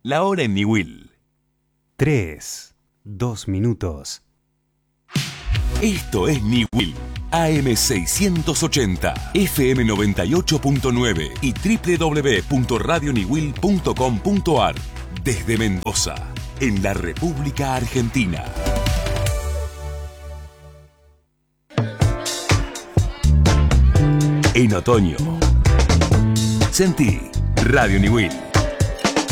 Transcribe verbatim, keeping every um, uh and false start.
La hora en Niwil. Tres, dos minutos. Esto es Niwil. A M seiscientos ochenta, F M noventa y ocho punto nueve y doble u doble u doble u punto radio niwil punto com punto a r. Desde Mendoza, en la República Argentina. En otoño. Sentí Radio Niwil.